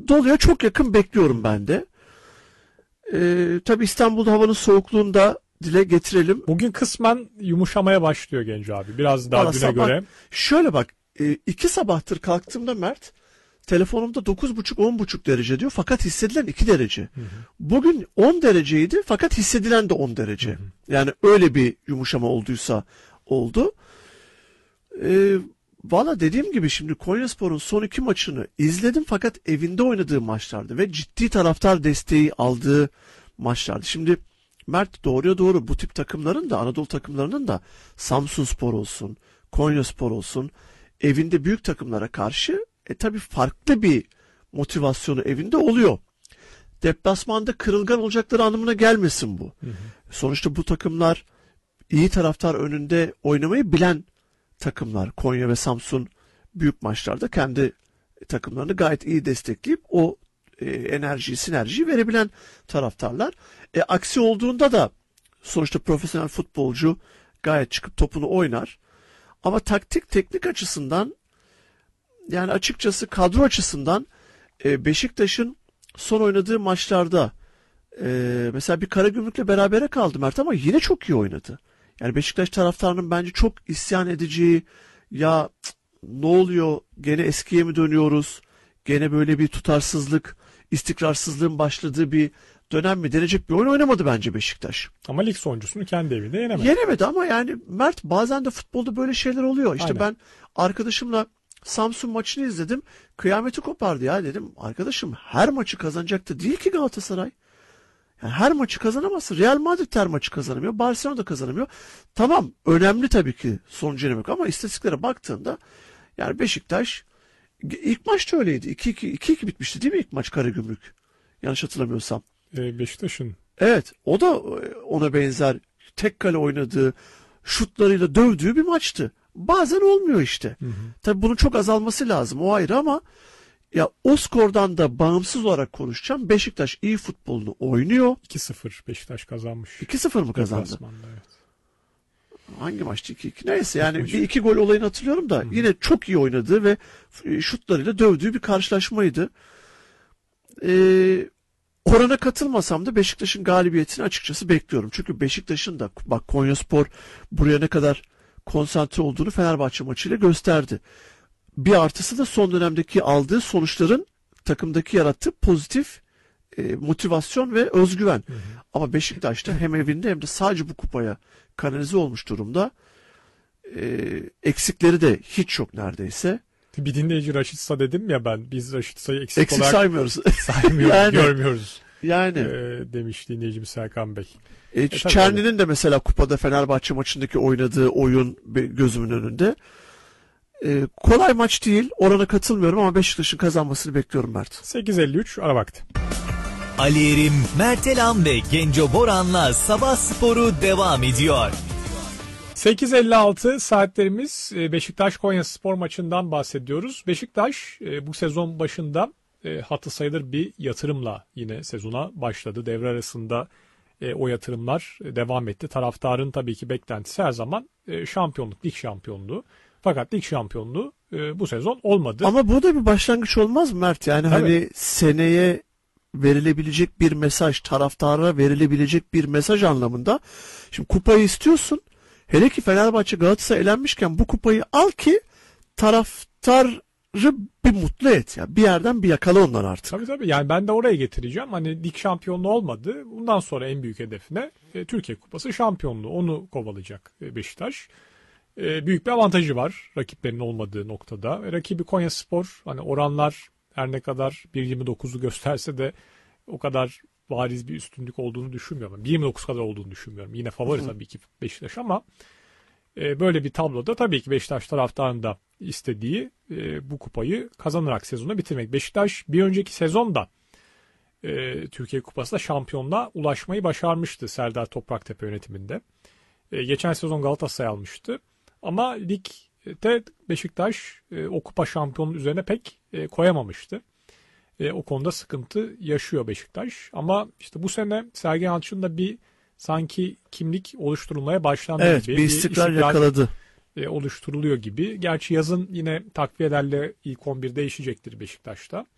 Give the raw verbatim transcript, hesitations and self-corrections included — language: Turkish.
doluya çok yakın bekliyorum ben de. Ee, tabii İstanbul'da havanın soğukluğunu da dile getirelim. Bugün kısmen yumuşamaya başlıyor Genco abi. Biraz daha Valla düne sabah, göre. şöyle bak, e, iki sabahtır kalktığımda Mert, telefonumda dokuz buçuk on buçuk derece diyor fakat hissedilen iki derece. Hı hı. Bugün on dereceydi fakat hissedilen de on derece. Hı hı. Yani öyle bir yumuşama olduysa oldu. Ee, Valla dediğim gibi şimdi Konyaspor'un son iki maçını izledim fakat evinde oynadığı maçlardı ve ciddi taraftar desteği aldığı maçlardı. Şimdi Mert, doğruya doğru bu tip takımların da, Anadolu takımlarının da, Samsunspor olsun, Konyaspor olsun, evinde büyük takımlara karşı e tabii farklı bir motivasyonu evinde oluyor. Deplasmanda kırılgan olacakları anlamına gelmesin bu. Hı hı. Sonuçta bu takımlar iyi taraftar önünde oynamayı bilen takımlar. Konya ve Samsun büyük maçlarda kendi takımlarını gayet iyi destekleyip o e, enerjiyi, sinerjiyi verebilen taraftarlar. E, aksi olduğunda da sonuçta profesyonel futbolcu gayet çıkıp topunu oynar. Ama taktik, teknik açısından, yani açıkçası kadro açısından e, Beşiktaş'ın son oynadığı maçlarda e, mesela bir Karagümrük'le berabere kaldı Mert ama yine çok iyi oynadı. Yani Beşiktaş taraftarının bence çok isyan edeceği, ya cık, ne oluyor, gene eskiye mi dönüyoruz, gene böyle bir tutarsızlık, istikrarsızlığın başladığı bir dönem mi denecek bir oyun oynamadı bence Beşiktaş. Ama lig sonuncusunu kendi evinde yenemedi. Yenemedi ama yani Mert, bazen de futbolda böyle şeyler oluyor. İşte aynen. Ben arkadaşımla Samsun maçını izledim, kıyameti kopardı ya, dedim arkadaşım, her maçı kazanacaktı değil ki Galatasaray. Yani her maçı kazanamazsın. Real Madrid her maçı kazanamıyor. Barcelona da kazanamıyor. Tamam, önemli tabii ki sonucu yenemek ama istatistiklere baktığında yani Beşiktaş ilk maçta öyleydi. iki iki iki iki bitmişti değil mi ilk maç Karagümrük? Yanlış hatırlamıyorsam. Ee, Beşiktaş'ın. Evet, o da ona benzer tek kale oynadığı, şutlarıyla dövdüğü bir maçtı. Bazen olmuyor işte. Hı hı. Tabii bunun çok azalması lazım, o ayrı, ama ya o skordan da bağımsız olarak konuşacağım. Beşiktaş iyi futbolunu oynuyor. iki sıfır Beşiktaş kazanmış. iki sıfır mı kazandı? Evet. Hangi maçtı? iki iki Neyse yani bir iki gol olayını hatırlıyorum da, Hı-hı. yine çok iyi oynadığı ve şutlarıyla dövdüğü bir karşılaşmaydı. Ee, orana katılmasam da Beşiktaş'ın galibiyetini açıkçası bekliyorum. Çünkü Beşiktaş'ın da, bak, Konyaspor buraya ne kadar konsantre olduğunu Fenerbahçe maçıyla gösterdi. Bir artısı da son dönemdeki aldığı sonuçların takımdaki yarattığı pozitif e, motivasyon ve özgüven. Hı hı. Ama Beşiktaş'ta hem evinde hem de sadece bu kupaya kanalize olmuş durumda. E, eksikleri de hiç yok neredeyse. Bir dinleyici Raşitsa dedim ya ben. Biz Raşitsa'yı eksik, eksik olarak saymıyoruz. saymıyoruz, yani, görmüyoruz. Yani. E, demiş dinleyicimiz Serkan Bey. E, e, Çerni'nin de mesela kupada Fenerbahçe maçındaki oynadığı oyun gözümün önünde. Ee, kolay maç değil. Orana katılmıyorum ama Beşiktaş'ın kazanmasını bekliyorum Mert. sekiz elli üç ara vakti. Ali Erim, Mert Elam ve Genco Boran'la Sabah Sporu devam ediyor. sekiz elli altı saatlerimiz. Beşiktaş Konyaspor maçından bahsediyoruz. Beşiktaş bu sezon başında hatı sayılır bir yatırımla yine sezona başladı. Devre arasında o yatırımlar devam etti. Taraftarın tabii ki beklentisi her zaman şampiyonluk, lig şampiyonluğu. Fakat lig şampiyonluğu e, bu sezon olmadı. Ama bu da bir başlangıç olmaz mı Mert? Yani Tabii. hani seneye verilebilecek bir mesaj, taraftara verilebilecek bir mesaj anlamında. Şimdi kupayı istiyorsun. Hele ki Fenerbahçe Galatasaray elenmişken bu kupayı al ki taraftarı bir mutlu et. Yani bir yerden bir yakala onları artık. Tabii tabii. Yani ben de oraya getireceğim. Hani lig şampiyonluğu olmadı. Bundan sonra en büyük hedefine e, Türkiye Kupası şampiyonluğu. Onu kovalayacak e, Beşiktaş. Büyük bir avantajı var rakiplerinin olmadığı noktada. Rakibi Konyaspor, hani oranlar her ne kadar bir yirmi dokuzu gösterse de o kadar bariz bir üstünlük olduğunu düşünmüyorum. bir yirmi dokuz kadar olduğunu düşünmüyorum. Yine favori tabii ki Beşiktaş ama böyle bir tabloda tabii ki Beşiktaş taraftarının da istediği bu kupayı kazanarak sezonu bitirmek. Beşiktaş bir önceki sezonda Türkiye Kupası'nda şampiyonluğa ulaşmayı başarmıştı Serdar Topraktepe yönetiminde. Geçen sezon Galatasaray almıştı. Ama ligde Beşiktaş e, o kupa şampiyonluğu üzerine pek e, koyamamıştı. E, o konuda sıkıntı yaşıyor Beşiktaş. Ama işte bu sene Sergen Yalçın'ın da bir sanki kimlik oluşturulmaya başlandı evet, gibi. Bir istikrar, bir istikrar yakaladı. E, oluşturuluyor gibi. Gerçi yazın yine takviyelerle ilk on bir değişecektir Beşiktaş'ta.